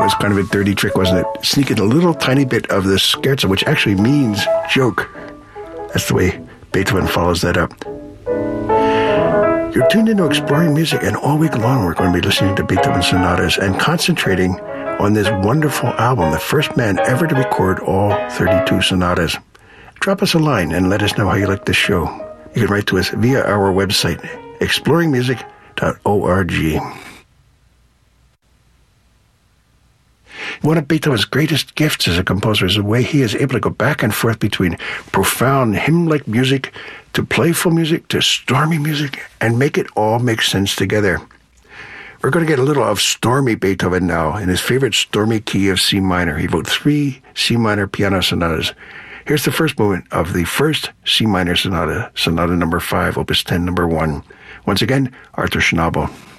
was kind of a dirty trick, wasn't it? Sneak in a little tiny bit of the scherzo, which actually means joke. That's the way Beethoven follows that up. You're tuned into Exploring Music, and all week long we're going to be listening to Beethoven sonatas and concentrating on this wonderful album, the first man ever to record all 32 sonatas. Drop us a line and let us know how you like this show. You can write to us via our website, exploringmusic.org. One of Beethoven's greatest gifts as a composer is the way he is able to go back and forth between profound hymn-like music to playful music to stormy music and make it all make sense together. We're going to get a little of stormy Beethoven now in his favorite stormy key of C minor. He wrote 3 C minor piano sonatas. Here's the first movement of the first C minor sonata, Sonata number 5, Opus 10, number 1. Once again, Arthur Schnabel.